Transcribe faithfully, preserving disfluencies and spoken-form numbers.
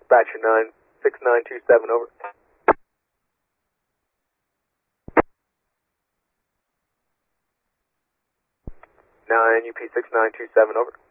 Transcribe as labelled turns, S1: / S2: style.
S1: Dispatcher nine six nine two seven, over. nine U P six nine two seven, over.